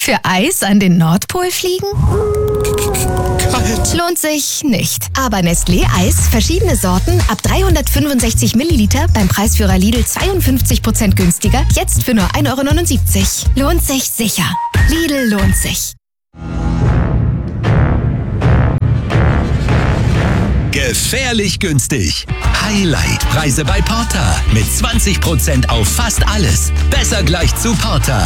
Für Eis an den Nordpol fliegen? Kalt. Lohnt sich nicht. Aber Nestlé Eis, verschiedene Sorten, ab 365 Milliliter, beim Preisführer Lidl 52% günstiger, jetzt für nur 1,79 €. Lohnt sich sicher. Lidl lohnt sich. Gefährlich günstig. Highlight-Preise bei Porter. Mit 20% auf fast alles. Besser gleich zu Porter.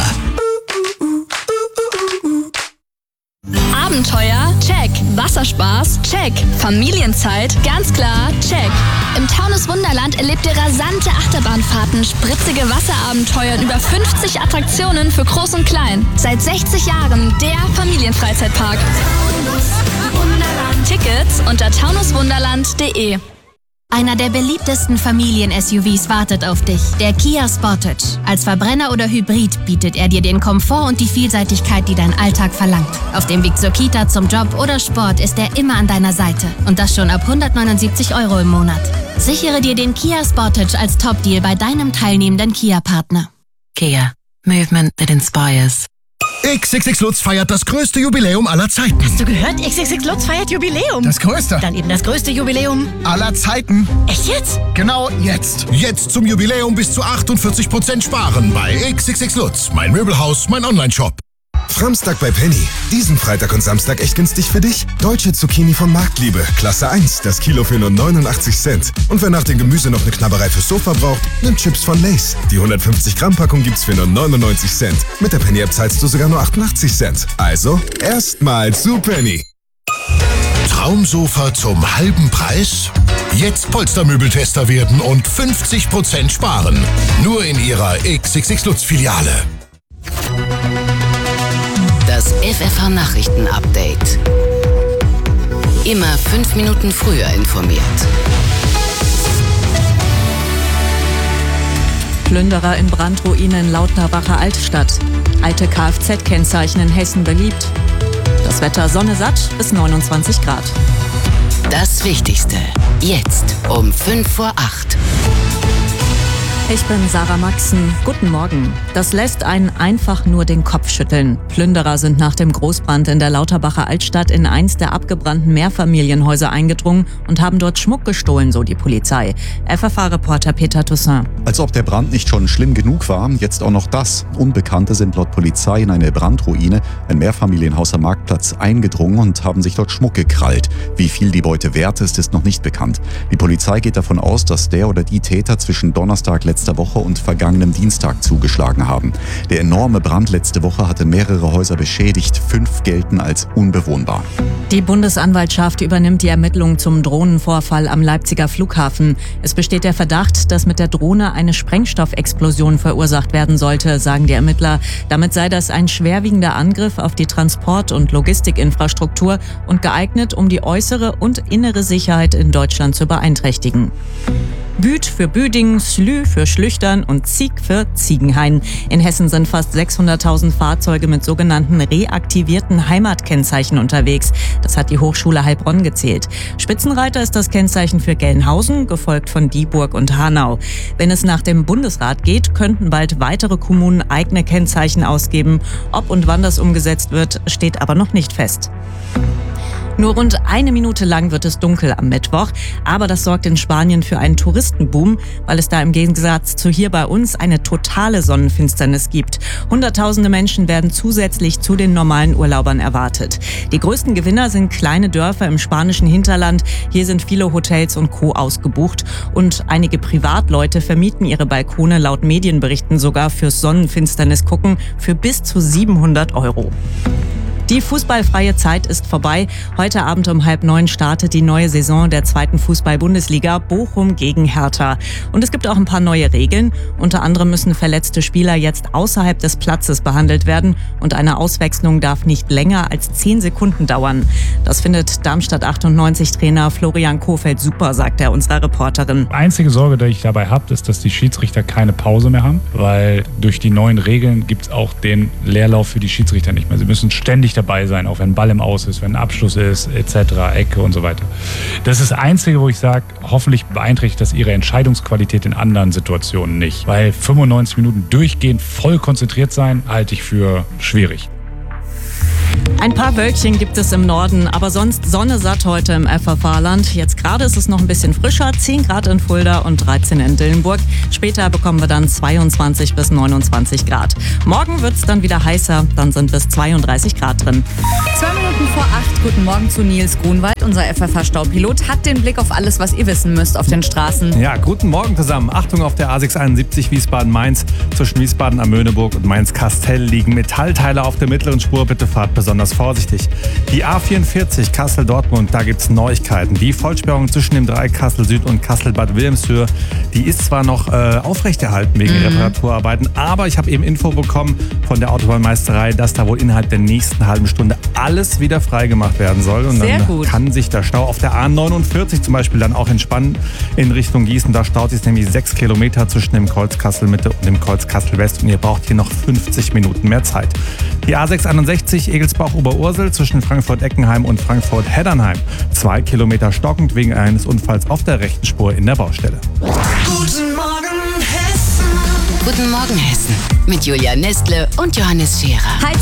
Abenteuer? Check. Wasserspaß? Check. Familienzeit? Ganz klar, check. Im Taunus Wunderland erlebt ihr rasante Achterbahnfahrten, spritzige Wasserabenteuer und über 50 Attraktionen für Groß und Klein. Seit 60 Jahren der Familienfreizeitpark. Tickets unter taunuswunderland.de. Einer der beliebtesten Familien-SUVs wartet auf dich, der Kia Sportage. Als Verbrenner oder Hybrid bietet er dir den Komfort und die Vielseitigkeit, die dein Alltag verlangt. Auf dem Weg zur Kita, zum Job oder Sport ist er immer an deiner Seite. Und das schon ab 179 € im Monat. Sichere dir den Kia Sportage als Top-Deal bei deinem teilnehmenden Kia-Partner. Kia. Movement that inspires. XXX Lutz feiert das größte Jubiläum aller Zeiten. Hast du gehört? XXX Lutz feiert Jubiläum. Das größte. Dann eben das größte Jubiläum aller Zeiten. Echt jetzt? Genau jetzt. Jetzt zum Jubiläum bis zu 48% sparen bei XXX Lutz. Mein Möbelhaus, mein Onlineshop. Samstag bei Penny. Diesen Freitag und Samstag echt günstig für dich? Deutsche Zucchini von Marktliebe. Klasse 1. Das Kilo für nur 89 Cent. Und wer nach dem Gemüse noch eine Knabberei fürs Sofa braucht, nimmt Chips von Lay's. Die 150 Gramm Packung gibt's für nur 99 Cent. Mit der Penny App zahlst du sogar nur 88 Cent. Also, erstmal zu Penny. Traumsofa zum halben Preis? Jetzt Polstermöbeltester werden und 50% sparen. Nur in ihrer XXX Lutz Filiale. Das FFH-Nachrichten-Update. Immer 5 Minuten früher informiert. Plünderer in Brandruine in Lauterbacher Altstadt. Alte Kfz-Kennzeichen in Hessen beliebt. Das Wetter Sonne satt bis 29 Grad. Das Wichtigste. Jetzt um 5 vor 8. Ich bin Sarah Maxen. Guten Morgen. Das lässt einen einfach nur den Kopf schütteln. Plünderer sind nach dem Großbrand in der Lauterbacher Altstadt in eins der abgebrannten Mehrfamilienhäuser eingedrungen und haben dort Schmuck gestohlen, so die Polizei. FFH-Reporter Peter Toussaint. Als ob der Brand nicht schon schlimm genug war, jetzt auch noch das. Unbekannte sind laut Polizei in eine Brandruine, ein Mehrfamilienhaus am Marktplatz, eingedrungen und haben sich dort Schmuck gekrallt. Wie viel die Beute wert ist, ist noch nicht bekannt. Die Polizei geht davon aus, dass der oder die Täter zwischen Donnerstag letzter Woche und vergangenem Dienstag zugeschlagen haben. Der enorme Brand letzte Woche hatte mehrere Häuser beschädigt, 5 gelten als unbewohnbar. Die Bundesanwaltschaft übernimmt die Ermittlungen zum Drohnenvorfall am Leipziger Flughafen. Es besteht der Verdacht, dass mit der Drohne eine Sprengstoffexplosion verursacht werden sollte, sagen die Ermittler. Damit sei das ein schwerwiegender Angriff auf die Transport- und Logistikinfrastruktur und geeignet, um die äußere und innere Sicherheit in Deutschland zu beeinträchtigen. Büt für Büdingen, Slü für Schlüchtern und Zieg für Ziegenhain. In Hessen sind fast 600.000 Fahrzeuge mit sogenannten reaktivierten Heimatkennzeichen unterwegs. Das hat die Hochschule Heilbronn gezählt. Spitzenreiter ist das Kennzeichen für Gelnhausen, gefolgt von Dieburg und Hanau. Wenn es nach dem Bundesrat geht, könnten bald weitere Kommunen eigene Kennzeichen ausgeben. Ob und wann das umgesetzt wird, steht aber noch nicht fest. Nur rund 1 Minute lang wird es dunkel am Mittwoch, aber das sorgt in Spanien für einen Touristenboom, weil es da im Gegensatz zu hier bei uns eine totale Sonnenfinsternis gibt. Hunderttausende Menschen werden zusätzlich zu den normalen Urlaubern erwartet. Die größten Gewinner sind kleine Dörfer im spanischen Hinterland. Hier sind viele Hotels und Co. ausgebucht und einige Privatleute vermieten ihre Balkone laut Medienberichten sogar fürs Sonnenfinsternis gucken für bis zu 700 €. Die fußballfreie Zeit ist vorbei. Heute Abend um 8:30 startet die neue Saison der 2. Fußball-Bundesliga Bochum gegen Hertha. Und es gibt auch ein paar neue Regeln. Unter anderem müssen verletzte Spieler jetzt außerhalb des Platzes behandelt werden und eine Auswechslung darf nicht länger als 10 Sekunden dauern. Das findet Darmstadt 98-Trainer Florian Kohfeldt super, sagt er unserer Reporterin. Einzige Sorge, die ich dabei habe, ist, dass die Schiedsrichter keine Pause mehr haben, weil durch die neuen Regeln gibt es auch den Leerlauf für die Schiedsrichter nicht mehr. Sie müssen ständig dabei sein, auch wenn ein Ball im Aus ist, wenn ein Abschluss ist, etc., Ecke und so weiter. Das ist das Einzige, wo ich sage, hoffentlich beeinträchtigt das ihre Entscheidungsqualität in anderen Situationen nicht. Weil 95 Minuten durchgehend voll konzentriert sein, halte ich für schwierig. Ein paar Wölkchen gibt es im Norden, aber sonst Sonne satt heute im FFH-Land. Jetzt gerade ist es noch ein bisschen frischer, 10 Grad in Fulda und 13 in Dillenburg. Später bekommen wir dann 22 bis 29 Grad. Morgen wird es dann wieder heißer, dann sind bis 32 Grad drin. 2 Minuten vor 8, guten Morgen zu Nils Grunwald. Unser FFH-Staupilot hat den Blick auf alles, was ihr wissen müsst auf den Straßen. Ja, guten Morgen zusammen. Achtung, auf der A671 Wiesbaden-Mainz. Zwischen Wiesbaden am Möhneburg und Mainz-Kastel liegen Metallteile auf der mittleren Spur. Bitte fahrt besonders vorsichtig. Die A44 Kassel-Dortmund, da gibt's Neuigkeiten. Die Vollsperrung zwischen dem Dreieck Kassel-Süd und Kassel-Bad Wilhelmshöhe, die ist zwar noch aufrechterhalten wegen Reparaturarbeiten, aber ich habe eben Info bekommen von der Autobahnmeisterei, dass da wohl innerhalb der nächsten halben Stunde alles wieder freigemacht werden soll. Und Sehr dann gut. kann sich der Stau auf der A49 zum Beispiel dann auch entspannen in Richtung Gießen. Da staut sich nämlich 6 Kilometer zwischen dem Kreuz Kassel-Mitte und dem Kreuz Kassel-West und ihr braucht hier noch 50 Minuten mehr Zeit. Die A661 Egelsbach-Oberursel zwischen Frankfurt-Eckenheim und Frankfurt-Heddernheim. 2 Kilometer stockend wegen eines Unfalls auf der rechten Spur in der Baustelle. Guten Morgen, Hessen. Guten Morgen, Hessen. Mit Julia Nestle und Johannes Scherer.